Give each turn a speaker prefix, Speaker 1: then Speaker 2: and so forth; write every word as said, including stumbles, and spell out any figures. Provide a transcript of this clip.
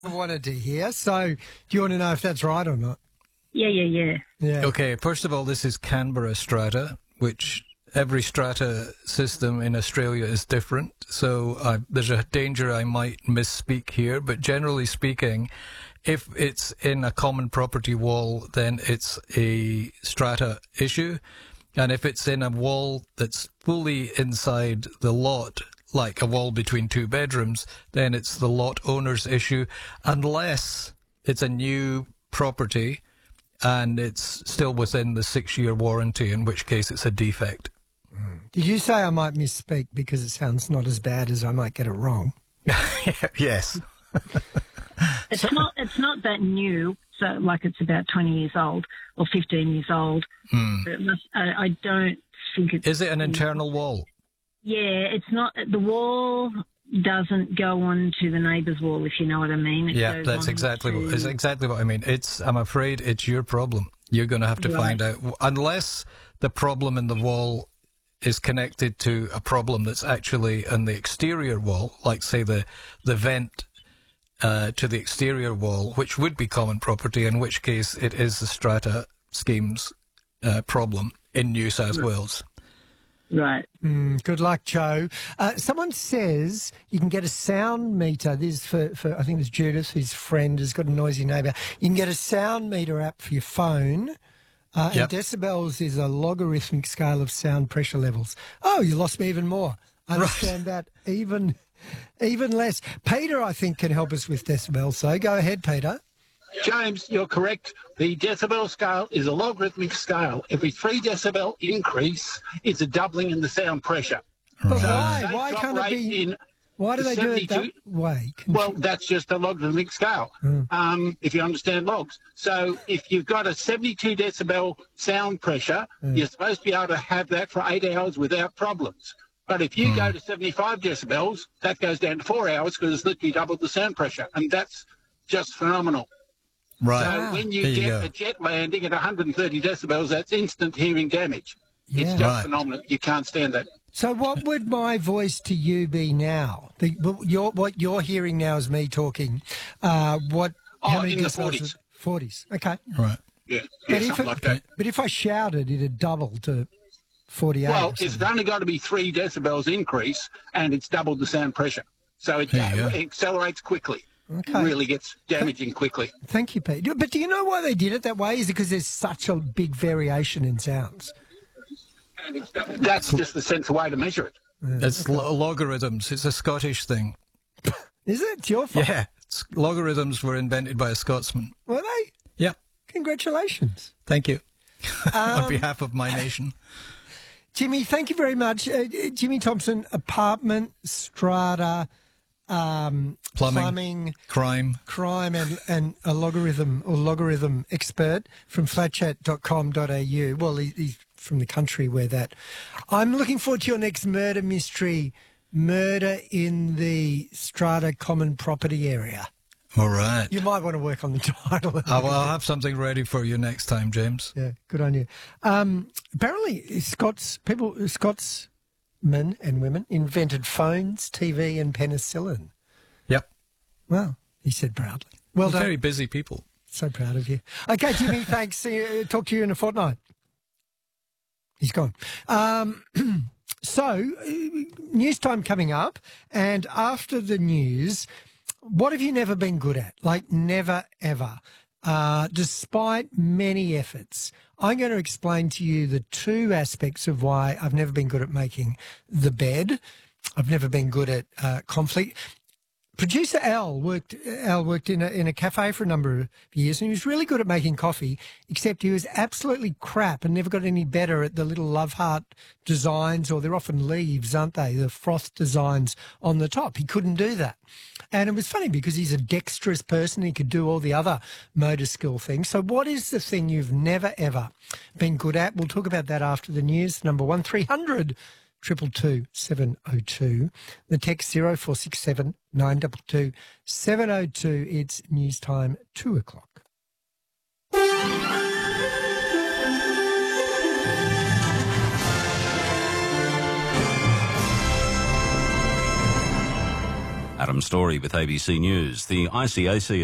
Speaker 1: I wanted to hear. So, do you want to know if that's right or not?
Speaker 2: Yeah, yeah, yeah.
Speaker 1: Yeah.
Speaker 3: Okay, first of all, this is Canberra strata, which every strata system in Australia is different. So uh, there's a danger I might misspeak here, but generally speaking, if it's in a common property wall, then it's a strata issue. And if it's in a wall that's fully inside the lot, like a wall between two bedrooms, then it's the lot owner's issue, unless it's a new property and it's still within the six-year warranty, in which case it's a defect.
Speaker 1: Did you say I might misspeak because it sounds not as bad as I might get it wrong?
Speaker 3: Yes.
Speaker 2: It's not. It's not that new. So, like, it's about twenty years old or fifteen years old.
Speaker 3: Hmm.
Speaker 2: It must, I, I don't think it's.
Speaker 3: Is it an internal wall?
Speaker 2: Yeah, it's not. The wall doesn't go on to the neighbour's wall, if you know what I mean. It
Speaker 3: Yeah,
Speaker 2: goes
Speaker 3: that's
Speaker 2: on
Speaker 3: exactly
Speaker 2: to-
Speaker 3: what, it's exactly what I mean. It's. I'm afraid it's your problem. You're going to have to
Speaker 2: Right.
Speaker 3: find out, unless the problem in the wall is connected to a problem that's actually in the exterior wall, like say the the vent uh, to the exterior wall, which would be common property, in which case it is the strata scheme's uh, problem in New South Wales.
Speaker 2: Right.
Speaker 1: Mm, good luck, Joe. Uh, someone says you can get a sound meter. This is for, for, I think it's Judith, whose friend has got a noisy neighbour. You can get a sound meter app for your phone. Uh,
Speaker 3: Yep.
Speaker 1: And decibels is a logarithmic scale of sound pressure levels. Oh, you lost me even more. I understand that even even less. Peter, I think, can help us with decibels. So go ahead, Peter.
Speaker 4: James, you're correct. The decibel scale is a logarithmic scale. Every three decibel increase is a doubling in the sound pressure.
Speaker 1: But
Speaker 4: So
Speaker 1: why?
Speaker 4: they
Speaker 1: Why can't it
Speaker 4: operate
Speaker 1: be?
Speaker 4: in
Speaker 1: Why do they do it that
Speaker 4: seventy-two
Speaker 1: way? Can
Speaker 4: Well, that's just a logarithmic scale, um, if you understand logs. So if you've got a seventy-two decibel sound pressure, you're supposed to be able to have that for eight hours without problems. But if you go to seventy-five decibels, that goes down to four hours because it's literally doubled the sound pressure. And that's just phenomenal.
Speaker 3: Right.
Speaker 4: So when you
Speaker 3: There you
Speaker 4: get
Speaker 3: go.
Speaker 4: a jet landing at one hundred thirty decibels, that's instant hearing damage.
Speaker 1: Yeah.
Speaker 4: It's just
Speaker 3: Right.
Speaker 4: phenomenal. You can't stand that.
Speaker 1: So what would my voice to you be now? The, what you're, what you're hearing now is me talking. Uh, what?
Speaker 4: Oh, in the
Speaker 1: decibels
Speaker 4: forties.
Speaker 1: is- forties. Okay.
Speaker 3: Right.
Speaker 4: Yeah, yeah
Speaker 1: But if,
Speaker 4: something
Speaker 1: it,
Speaker 4: like that.
Speaker 1: but if I shouted, it'd double to forty-eight.
Speaker 4: Well,
Speaker 1: or
Speaker 4: it's
Speaker 1: something.
Speaker 4: only got to be three decibels increase, and it's doubled the sound pressure. So it,
Speaker 3: There you
Speaker 4: uh,
Speaker 3: go.
Speaker 4: it accelerates quickly.
Speaker 1: Okay.
Speaker 4: Really gets damaging quickly.
Speaker 1: Thank you, Pete. But do you know why they did it that way? Is it because there's such a big variation in sounds?
Speaker 4: That's just the sensible way to measure it.
Speaker 3: It's lo- logarithms. It's a Scottish thing.
Speaker 1: Is it? It's your fault.
Speaker 3: Yeah. It's, logarithms were invented by a Scotsman.
Speaker 1: Were they?
Speaker 3: Yeah.
Speaker 1: Congratulations.
Speaker 3: Thank you.
Speaker 1: Um,
Speaker 3: On behalf of my nation.
Speaker 1: Jimmy, thank you very much. Uh, Jimmy Thompson, apartment, strata, um,
Speaker 3: Plumbing.
Speaker 1: plumbing,
Speaker 3: Crime.
Speaker 1: crime, and, and a logarithm or logarithm expert from flatchat dot com dot a u. Well, he, he's from the country where that. I'm looking forward to your next murder mystery, murder in the strata common property area.
Speaker 3: All right.
Speaker 1: You might want to work on the title.
Speaker 3: I'll, I'll have something ready for you next time, James.
Speaker 1: Yeah, good on you. Um, apparently, Scots people, Scotsmen and women invented phones, T V, and penicillin.
Speaker 3: Yep.
Speaker 1: Well, he said proudly. Well done.
Speaker 3: Very busy people.
Speaker 1: So proud of you. Okay, Jimmy, thanks. See you, talk to you in a fortnight. He's gone. Um, so, uh, news time coming up, and after the news, what have you never been good at? Like never, ever. Uh, despite many efforts, I'm going to explain to you the two aspects of why I've never been good at making the bed. I've never been good at uh, conflict. Producer Al worked Al worked in a in a cafe for a number of years, and he was really good at making coffee, except he was absolutely crap and never got any better at the little love heart designs, or they're often leaves, aren't they? The froth designs on the top. He couldn't do that. And it was funny because he's a dexterous person. He could do all the other motor skill things. So what is the thing you've never, ever been good at? We'll talk about that after the news. Number one, three hundred Triple two seven oh two. The text zero four six seven nine two two seven oh two. It's news time two o'clock.
Speaker 5: Adam Story with A B C News. The I C A C